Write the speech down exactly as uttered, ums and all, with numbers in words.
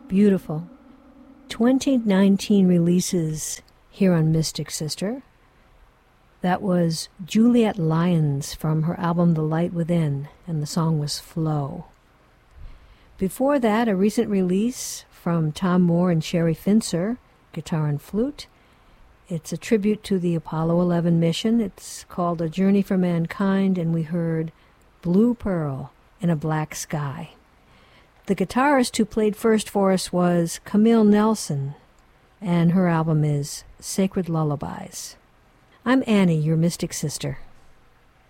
Beautiful. twenty nineteen releases here on Mystic Sister. That was Juliet Lyons from her album The Light Within, and the song was Flow. Before that, a recent release from Tom Moore and Sherry Fincer, guitar and flute. It's a tribute to the Apollo eleven mission. It's called A Journey for Mankind, and we heard Blue Pearl in a Black Sky. The guitarist who played first for us was Camille Nelson, and her album is Sacred Lullabies. I'm Annie, your Mystic Sister.